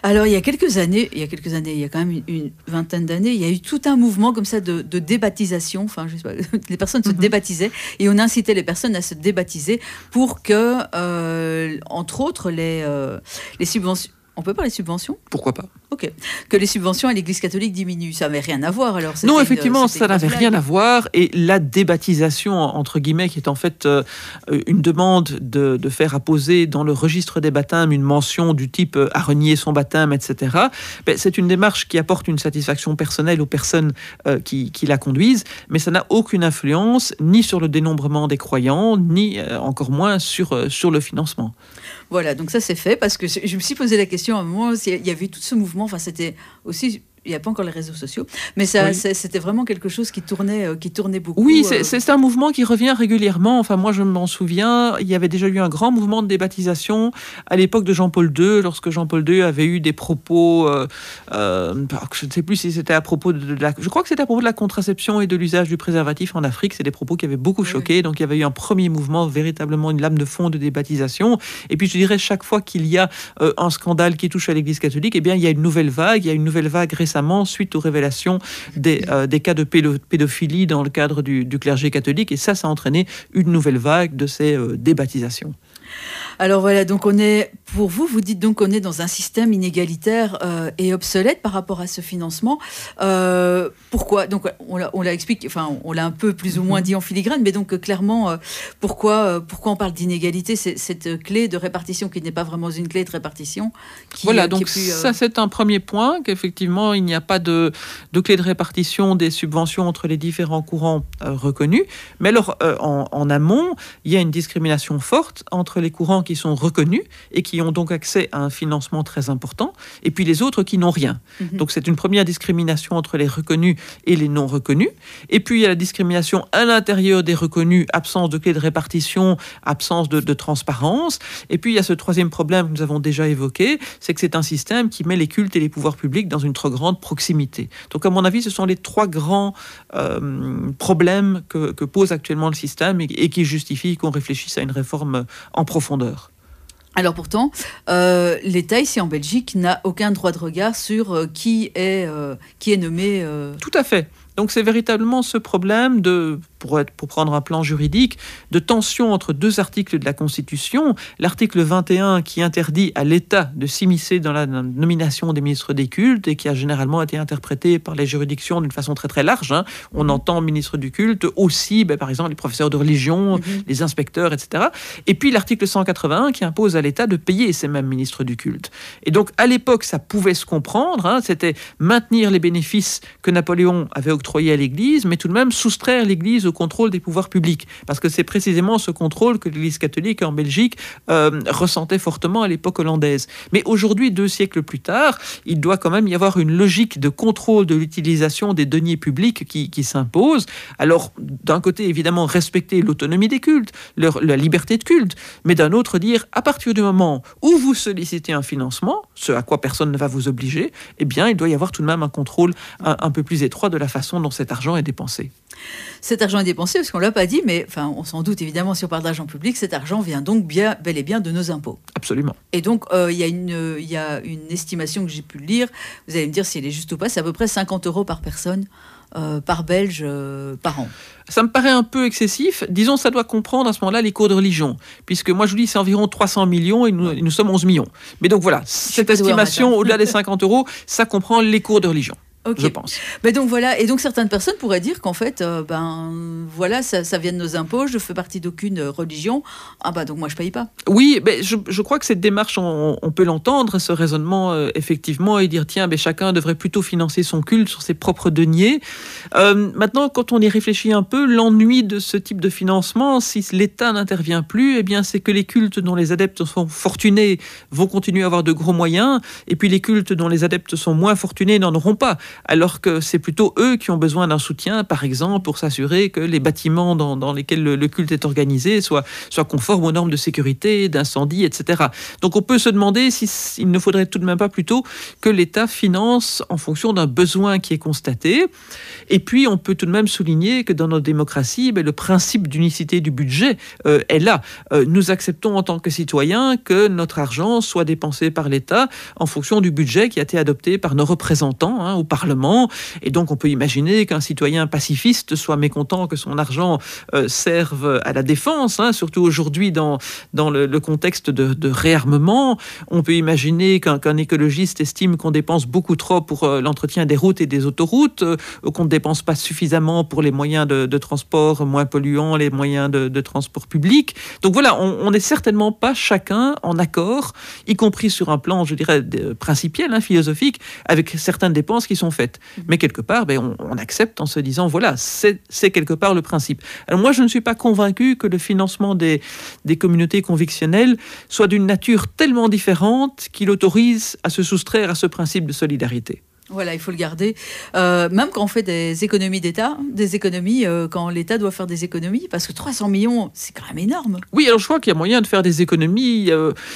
Alors, il y a quand même une vingtaine d'années, il y a eu tout un mouvement comme ça de débaptisation. Enfin, je sais pas, les personnes se débaptisaient et on incitait les personnes à se débaptiser pour que, entre autres, les subventions. On peut parler de subventions ? Pourquoi pas ? Ok. Que les subventions à l'Église catholique diminuent. Ça n'avait rien à voir alors. Non, effectivement, ça n'avait rien à voir. Et la débaptisation, entre guillemets, qui est en fait une demande de faire apposer dans le registre des baptêmes une mention du type « a renié son baptême », etc. C'est une démarche qui apporte une satisfaction personnelle aux personnes qui la conduisent, mais ça n'a aucune influence ni sur le dénombrement des croyants, ni encore moins sur le financement. Voilà, donc ça c'est fait, parce que je me suis posé la question à un moment, il y avait tout ce mouvement, enfin c'était aussi... Il n'y a pas encore les réseaux sociaux, mais c'était vraiment quelque chose qui tournait beaucoup. Oui, c'est un mouvement qui revient régulièrement. Enfin, moi, je m'en souviens, il y avait déjà eu un grand mouvement de débaptisation à l'époque de Jean-Paul II, lorsque Jean-Paul II avait eu des propos, je ne sais plus si c'était à propos je crois que c'était à propos de la contraception et de l'usage du préservatif en Afrique. C'est des propos qui avaient beaucoup choqué. Donc, il y avait eu un premier mouvement, véritablement une lame de fond de débaptisation. Et puis, je dirais, chaque fois qu'il y a un scandale qui touche à l'Église catholique, eh bien, il y a une nouvelle vague. Il y a une nouvelle vague récemment suite aux révélations des cas de pédophilie dans le cadre du clergé catholique. Et ça a entraîné une nouvelle vague de ces débaptisations. Alors voilà, donc vous dites donc qu'on est dans un système inégalitaire et obsolète par rapport à ce financement. Pourquoi ? Donc on l'a expliqué, enfin on l'a un peu plus ou moins dit en filigrane, mais donc clairement, pourquoi on parle d'inégalité ? C'est cette clé de répartition qui n'est pas vraiment une clé de répartition. Donc ça c'est un premier point, qu'effectivement il n'y a pas de clé de répartition des subventions entre les différents courants reconnus. Mais alors en amont, il y a une discrimination forte entre les courants qui sont reconnus et qui ont donc accès à un financement très important, et puis les autres qui n'ont rien. Donc c'est une première discrimination entre les reconnus et les non reconnus. Et puis il y a la discrimination à l'intérieur des reconnus, absence de clé de répartition, absence de transparence. Et puis il y a ce troisième problème que nous avons déjà évoqué, c'est que c'est un système qui met les cultes et les pouvoirs publics dans une trop grande proximité. Donc à mon avis, ce sont les trois grands problèmes que pose actuellement le système et qui justifient qu'on réfléchisse à une réforme en profondeur. Alors pourtant, l'État ici en Belgique n'a aucun droit de regard sur qui est nommé. Tout à fait. Donc c'est véritablement ce problème pour prendre un plan juridique, de tension entre deux articles de la Constitution. L'article 21 qui interdit à l'État de s'immiscer dans la nomination des ministres des cultes et qui a généralement été interprété par les juridictions d'une façon très très large. On entend ministre du culte aussi, par exemple, les professeurs de religion, les inspecteurs, etc. Et puis l'article 181 qui impose à l'État de payer ces mêmes ministres du culte. Et donc à l'époque, ça pouvait se comprendre, c'était maintenir les bénéfices que Napoléon avait octroyés à l'Église, mais tout de même soustraire l'Église au contrôle des pouvoirs publics, parce que c'est précisément ce contrôle que l'Église catholique en Belgique ressentait fortement à l'époque hollandaise. Mais aujourd'hui, 2 siècles plus tard, il doit quand même y avoir une logique de contrôle de l'utilisation des deniers publics qui s'impose. Alors, d'un côté, évidemment, respecter l'autonomie des cultes, la liberté de culte, mais d'un autre, dire, à partir du moment où vous sollicitez un financement, ce à quoi personne ne va vous obliger, eh bien, il doit y avoir tout de même un contrôle un peu plus étroit de la façon dont cet argent est dépensé. Cet argent est dépensé, parce qu'on ne l'a pas dit, mais enfin, on s'en doute évidemment si on parle d'argent public, cet argent vient donc bel et bien de nos impôts. Absolument. Et donc, il y a une estimation que j'ai pu lire, vous allez me dire si elle est juste ou pas, c'est à peu près 50 € par personne, par Belge, par an. Ça me paraît un peu excessif. Disons, ça doit comprendre à ce moment-là les cours de religion, puisque moi je vous dis c'est environ 300 millions et nous sommes 11 millions. Mais donc voilà, cette estimation, au-delà des 50 €, ça comprend les cours de religion. Okay. Je pense. Mais donc voilà, et donc certaines personnes pourraient dire qu'en fait, voilà, ça vient de nos impôts, je fais partie d'aucune religion, donc moi je paye pas. Oui, mais je crois que cette démarche, on peut l'entendre, ce raisonnement effectivement, et dire tiens, chacun devrait plutôt financer son culte sur ses propres deniers. Maintenant, quand on y réfléchit un peu, l'ennui de ce type de financement, si l'État n'intervient plus, eh bien c'est que les cultes dont les adeptes sont fortunés vont continuer à avoir de gros moyens, et puis les cultes dont les adeptes sont moins fortunés n'en auront pas. alors que c'est plutôt eux qui ont besoin d'un soutien, par exemple, pour s'assurer que les bâtiments dans lesquels le culte est organisé soient conformes aux normes de sécurité, d'incendie, etc. Donc on peut se demander s'il ne faudrait tout de même pas plutôt que l'État finance en fonction d'un besoin qui est constaté. Et puis on peut tout de même souligner que dans notre démocratie, le principe d'unicité du budget est là. Nous acceptons en tant que citoyens que notre argent soit dépensé par l'État en fonction du budget qui a été adopté par nos représentants au Parlement. Et donc on peut imaginer qu'un citoyen pacifiste soit mécontent que son argent serve à la défense, surtout aujourd'hui dans le contexte de réarmement. On peut imaginer qu'un écologiste estime qu'on dépense beaucoup trop pour l'entretien des routes et des autoroutes, qu'on ne dépense pas suffisamment pour les moyens de transport moins polluants, les moyens de transport public. Donc voilà, on n'est certainement pas chacun en accord, y compris sur un plan, je dirais, principiel, philosophique, avec certaines dépenses qui sont faites. Mais quelque part, on accepte en se disant, voilà, c'est quelque part le principe. Alors moi, je ne suis pas convaincu que le financement des communautés convictionnelles soit d'une nature tellement différente qu'il autorise à se soustraire à ce principe de solidarité. Voilà, il faut le garder. Même quand on fait des économies d'État, quand l'État doit faire des économies, parce que 300 millions, c'est quand même énorme. Oui, alors je crois qu'il y a moyen de faire des économies.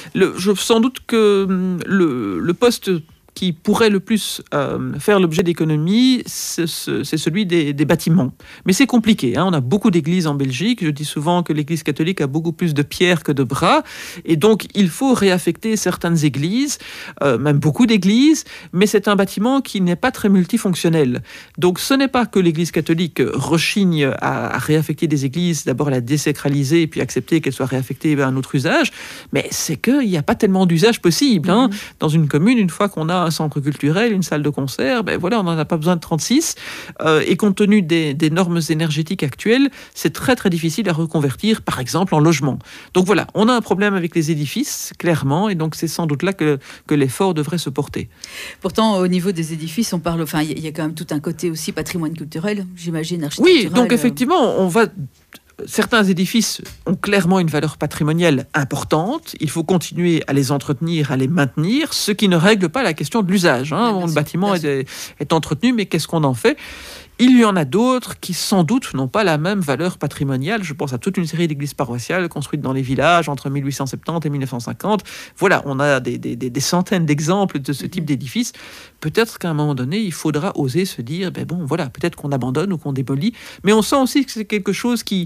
Sans doute que le poste qui pourrait le plus faire l'objet d'économies, c'est celui des bâtiments. Mais c'est compliqué. On a beaucoup d'églises en Belgique. Je dis souvent que l'Église catholique a beaucoup plus de pierres que de bras. Et donc, il faut réaffecter certaines églises, même beaucoup d'églises, mais c'est un bâtiment qui n'est pas très multifonctionnel. Donc, ce n'est pas que l'Église catholique rechigne à réaffecter des églises, d'abord la désacraliser, puis accepter qu'elles soient réaffectées à un autre usage, mais c'est qu'il n'y a pas tellement d'usage possible. Dans une commune, une fois qu'on a un centre culturel, une salle de concert, on n'en a pas besoin de 36. Et compte tenu des normes énergétiques actuelles, c'est très très difficile à reconvertir, par exemple, en logement. Donc voilà, on a un problème avec les édifices, clairement, et donc c'est sans doute là que l'effort devrait se porter. Pourtant, au niveau des édifices, il y a quand même tout un côté aussi patrimoine culturel, j'imagine, architectural. Oui, donc effectivement, certains édifices ont clairement une valeur patrimoniale importante. Il faut continuer à les entretenir, à les maintenir, ce qui ne règle pas la question de l'usage. Le bâtiment est entretenu, mais qu'est-ce qu'on en fait ? Il y en a d'autres qui, sans doute, n'ont pas la même valeur patrimoniale. Je pense à toute une série d'églises paroissiales construites dans les villages entre 1870 et 1950. Voilà, on a des centaines d'exemples de ce type d'édifices. Peut-être qu'à un moment donné, il faudra oser se dire, peut-être qu'on abandonne ou qu'on démolit. Mais on sent aussi que c'est quelque chose qui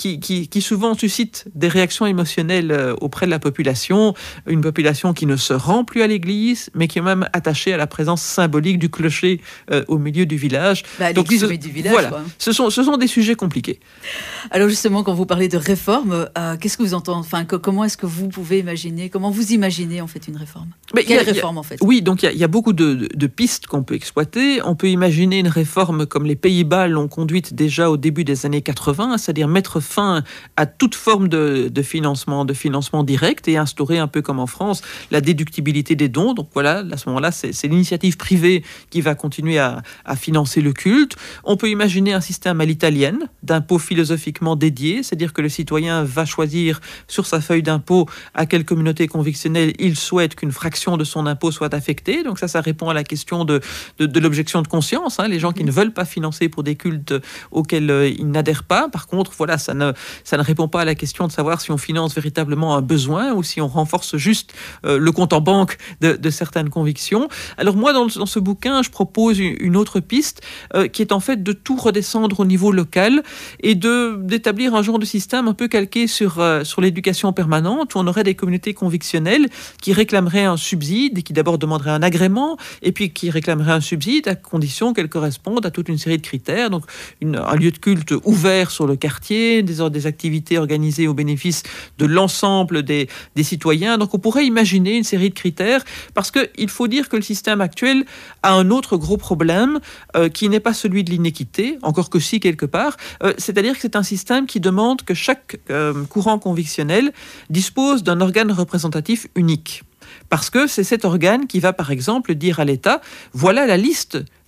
souvent suscite des réactions émotionnelles auprès de la population. Une population qui ne se rend plus à l'église, mais qui est même attachée à la présence symbolique du clocher au milieu du village. Donc, du village, voilà. Ce sont des sujets compliqués. Alors justement, quand vous parlez de réforme, qu'est-ce que vous entendez ? Comment est-ce que vous pouvez imaginer ? Comment vous imaginez en fait une réforme ? Quelle réforme en fait ? Oui, donc il y a beaucoup de pistes qu'on peut exploiter. On peut imaginer une réforme comme les Pays-Bas l'ont conduite déjà au début des années 80, c'est-à-dire mettre fin à toute forme de financement direct et instaurer un peu comme en France la déductibilité des dons. Donc voilà, à ce moment-là, c'est l'initiative privée qui va continuer à financer le culte. On peut imaginer un système à l'italienne, d'impôt philosophiquement dédié, c'est-à-dire que le citoyen va choisir sur sa feuille d'impôt à quelle communauté convictionnelle il souhaite qu'une fraction de son impôt soit affectée. Donc ça répond à la question de l'objection de conscience. Les gens qui ne veulent pas financer pour des cultes auxquels ils n'adhèrent pas. Par contre, voilà, ça ne répond pas à la question de savoir si on finance véritablement un besoin ou si on renforce juste le compte en banque de certaines convictions. Alors moi, dans ce bouquin, je propose une autre piste qui est en fait de tout redescendre au niveau local et d'établir un genre de système un peu calqué sur l'éducation permanente, où on aurait des communautés convictionnelles qui réclameraient un subside et qui d'abord demanderaient un agrément et puis qui réclameraient un subside à condition qu'elles correspondent à toute une série de critères. Donc un lieu de culte ouvert sur le quartier, des activités organisées au bénéfice de l'ensemble des citoyens. Donc on pourrait imaginer une série de critères, parce qu'il faut dire que le système actuel a un autre gros problème qui n'est pas celui de l'inéquité, encore que si quelque part, c'est-à-dire que c'est un système qui demande que chaque courant convictionnel dispose d'un organe représentatif unique. Parce que c'est cet organe qui va, par exemple, dire à l'État, voilà la liste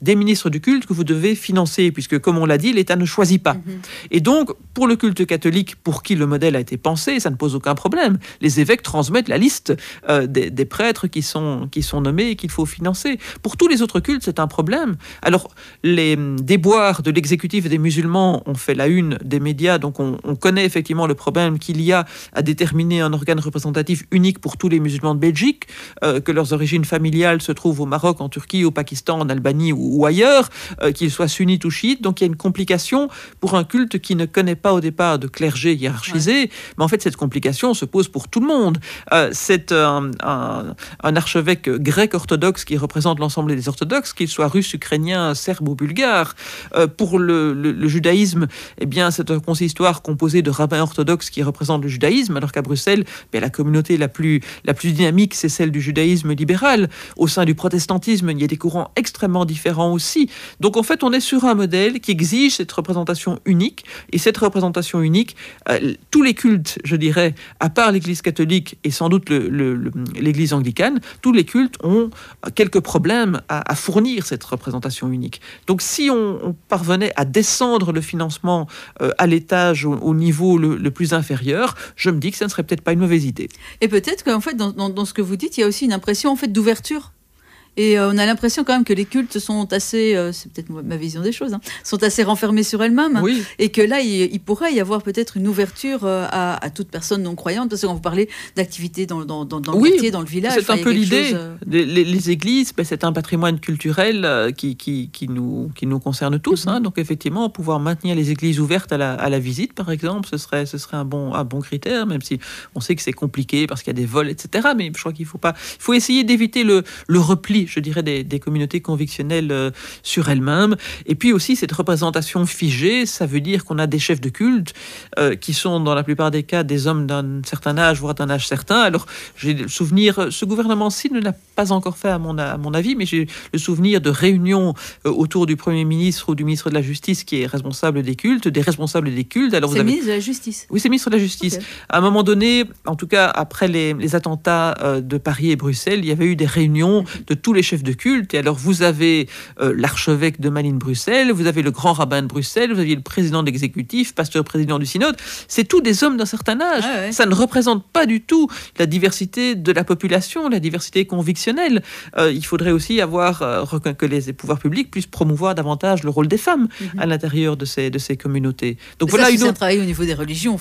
des ministres du culte que vous devez financer, puisque, comme on l'a dit, l'État ne choisit pas. Et donc, pour le culte catholique, pour qui le modèle a été pensé, ça ne pose aucun problème. Les évêques transmettent la liste des prêtres qui sont nommés et qu'il faut financer. Pour tous les autres cultes, c'est un problème. Alors, les déboires de l'exécutif et des musulmans ont fait la une des médias, donc on connaît effectivement le problème qu'il y a à déterminer un organe représentatif unique pour tous les musulmans de Belgique, que leurs origines familiales se trouvent au Maroc, en Turquie, au Pakistan, en Albanie ou ailleurs, qu'ils soient sunnites ou chiites. Donc il y a une complication pour un culte qui ne connaît pas au départ de clergé hiérarchisé, mais en fait cette complication se pose pour tout le monde. C'est un archevêque grec orthodoxe qui représente l'ensemble des orthodoxes, qu'il soit russe, ukrainien, serbe ou bulgare. Pour le judaïsme, eh bien, c'est un consistoire composé de rabbins orthodoxes qui représentent le judaïsme, alors qu'à Bruxelles, la communauté la plus dynamique, c'est celle du judaïsme libéral. Au sein du protestantisme, il y a des courants extrêmement différents aussi. Donc en fait, on est sur un modèle qui exige cette représentation unique, et cette représentation unique, tous les cultes, je dirais, à part l'Église catholique et sans doute l'Église anglicane, tous les cultes ont quelques problèmes à fournir cette représentation unique. Donc si on parvenait à descendre le financement à l'étage, au niveau le plus inférieur, je me dis que ça ne serait peut-être pas une mauvaise idée. Et peut-être qu'en fait, dans ce que vous dites, il y a aussi une impression en fait d'ouverture. Et on a l'impression quand même que les cultes sont assez, c'est peut-être ma vision des choses, sont assez renfermés sur elles-mêmes. Oui. Et que là, il pourrait y avoir peut-être une ouverture à toute personne non croyante. Parce que quand vous parlez d'activités dans le quartier, dans le village. C'est un peu l'idée. Les églises, c'est un patrimoine culturel qui nous concerne tous. Donc effectivement, pouvoir maintenir les églises ouvertes à la visite, par exemple, ce serait un bon critère, même si on sait que c'est compliqué parce qu'il y a des vols, etc. Mais je crois qu'il faut essayer d'éviter le repli, je dirais, des communautés convictionnelles sur elles-mêmes. Et puis aussi, cette représentation figée, ça veut dire qu'on a des chefs de culte qui sont, dans la plupart des cas, des hommes d'un certain âge, voire d'un âge certain. Alors, j'ai le souvenir, ce gouvernement-ci ne l'a pas encore fait à mon avis, mais j'ai le souvenir de réunions autour du Premier ministre ou du ministre de la Justice qui est responsable des cultes, des responsables des cultes. Alors, c'est ministre de la Justice. Oui, c'est ministre de la Justice. Okay. À un moment donné, en tout cas, après les attentats de Paris et Bruxelles, il y avait eu des réunions de tous les chefs de culte. Et alors, vous avez l'archevêque de Malines-Bruxelles, vous avez le grand rabbin de Bruxelles, vous aviez le président de l'exécutif, pasteur président du synode. C'est tous des hommes d'un certain âge. Ah ouais. Ça ne représente pas du tout la diversité de la population, la diversité convictionnelle. Il faudrait aussi que les pouvoirs publics puissent promouvoir davantage le rôle des femmes à l'intérieur de ces communautés. Donc voilà, c'est un travail au niveau des religions.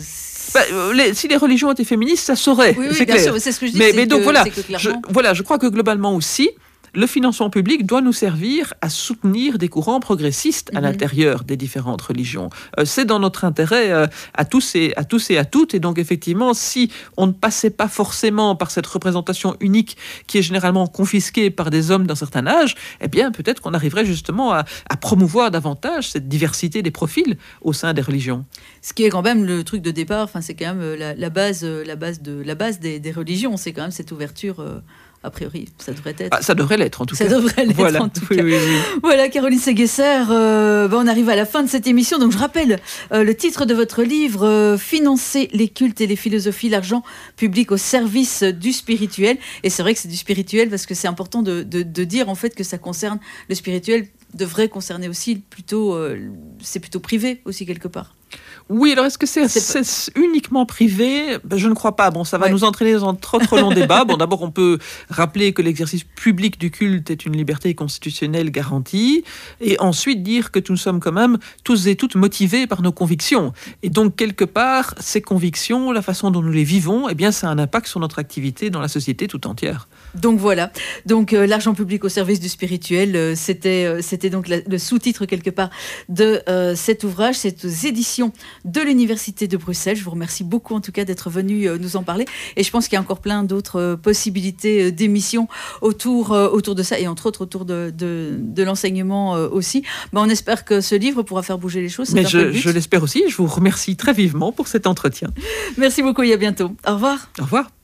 Si les religions étaient féministes, ça saurait. Oui, c'est bien clair. sûr, c'est ce que je dis. Mais donc voilà, clairement... je crois que globalement aussi, le financement public doit nous servir à soutenir des courants progressistes à l'intérieur des différentes religions. C'est dans notre intérêt à tous et à toutes. Et donc, effectivement, si on ne passait pas forcément par cette représentation unique qui est généralement confisquée par des hommes d'un certain âge, eh bien, peut-être qu'on arriverait justement à promouvoir davantage cette diversité des profils au sein des religions. Ce qui est quand même le truc de départ, c'est quand même la base des religions, c'est quand même cette ouverture... A priori, ça devrait être. Ça devrait l'être, en tout cas. Ça devrait l'être, en tout cas. Oui. Voilà, Caroline Séguesser, on arrive à la fin de cette émission. Donc, je rappelle le titre de votre livre, Financer les cultes et les philosophies, l'argent public au service du spirituel. Et c'est vrai que c'est du spirituel parce que c'est important de dire, en fait, que ça concerne le spirituel, devrait concerner aussi c'est plutôt privé aussi, quelque part. Oui, alors est-ce que c'est uniquement privé ? Je ne crois pas. Bon, ça va nous entraîner dans un trop long débat. Bon, d'abord, on peut rappeler que l'exercice public du culte est une liberté constitutionnelle garantie, et ensuite dire que nous sommes quand même tous et toutes motivés par nos convictions. Et donc, quelque part, ces convictions, la façon dont nous les vivons, eh bien, ça a un impact sur notre activité dans la société tout entière. Donc voilà. Donc l'argent public au service du spirituel, c'était donc le sous-titre quelque part de cet ouvrage, c'est aux éditions de l'Université de Bruxelles. Je vous remercie beaucoup en tout cas d'être venu nous en parler. Et je pense qu'il y a encore plein d'autres possibilités d'émissions autour de ça et entre autres autour de l'enseignement aussi. On espère que ce livre pourra faire bouger les choses. Mais je l'espère aussi. Je vous remercie très vivement pour cet entretien. Merci beaucoup et à bientôt. Au revoir. Au revoir.